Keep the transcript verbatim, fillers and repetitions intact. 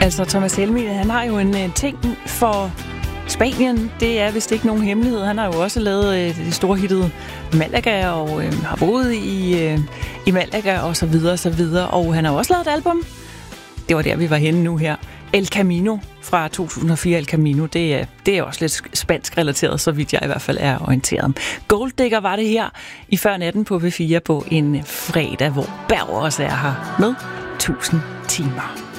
Altså, Thomas Helmig, han har jo en, en ting for Spanien. Det er vist ikke nogen hemmelighed. Han har jo også lavet øh, det store hittet Malaga, og øh, har boet i, øh, i Malaga, og så videre, og så videre. Og han har også lavet et album. Det var der, vi var henne nu her. El Camino fra to tusind og fire. El Camino, det er, det er også lidt spansk relateret, så vidt jeg i hvert fald er orienteret. Gold Digger var det her i før natten på P fire på en fredag, hvor Berg også er her med tusind timer.